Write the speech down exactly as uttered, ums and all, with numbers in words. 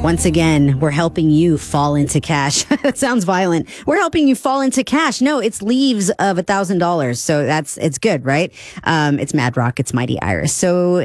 Once again, we're helping you fall into cash. That sounds violent. We're helping you fall into cash. No, it's leaves of a thousand dollars. So that's, it's good, right? Um, it's Mad Rock. It's Mighty Iris. So